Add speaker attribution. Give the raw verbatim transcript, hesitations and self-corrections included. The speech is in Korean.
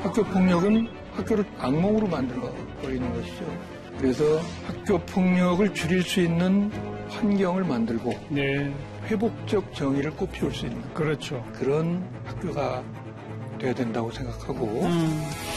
Speaker 1: 학교 폭력은 학교를 악몽으로 만들어 버리는 것이죠. 그래서 학교 폭력을 줄일 수 있는 환경을 만들고
Speaker 2: 네.
Speaker 1: 회복적 정의를 꽃피울 수 있는
Speaker 2: 그렇죠.
Speaker 1: 그런 학교가 돼야 된다고 생각하고
Speaker 2: 음.